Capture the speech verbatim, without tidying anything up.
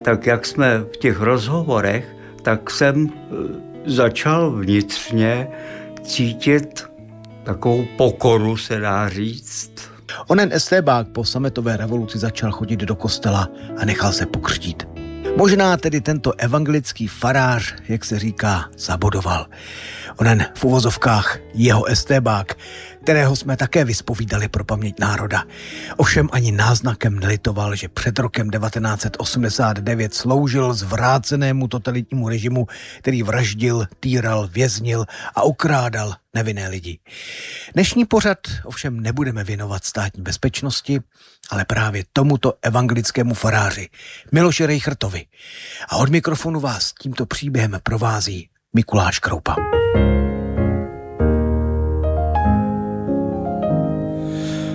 Tak jak jsme v těch rozhovorech, tak jsem začal vnitřně cítit takovou pokoru, se dá říct. Onen estébák po sametové revoluci začal chodit do kostela a nechal se pokřtít. Možná tedy tento evangelický farář, jak se říká, zabodoval. Onen v uvozovkách jeho estébák, kterého jsme také vyspovídali pro paměť národa. Ovšem ani náznakem nelitoval, že před rokem devatenáct set osmdesát devět sloužil zvrácenému totalitnímu režimu, který vraždil, týral, věznil a okrádal nevinné lidi. Dnešní pořad ovšem nebudeme věnovat státní bezpečnosti, ale právě tomuto evangelickému faráři, Miloši Rejchrtovi. A od mikrofonu vás tímto příběhem provází Mikuláš Kroupa.